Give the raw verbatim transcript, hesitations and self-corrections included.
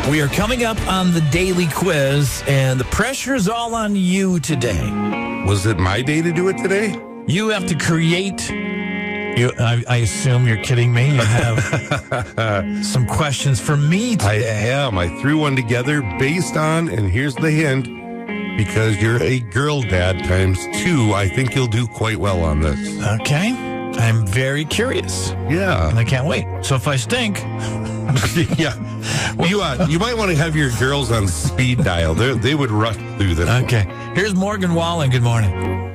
We are coming up on the daily quiz, and the pressure is all on you today. Was it my day to do it today? You have to create... You, I, I assume you're kidding me. You have some questions for me today. I am. I threw one together based on, and here's the hint, because you're a girl dad times two, I think you'll do quite well on this. Okay. I'm very curious. Yeah. And I can't wait. So if I stink... yeah. You, uh, you might want to have your girls on speed dial. They're, they would rush through this. Okay. Here's Morgan Wallen. Good morning.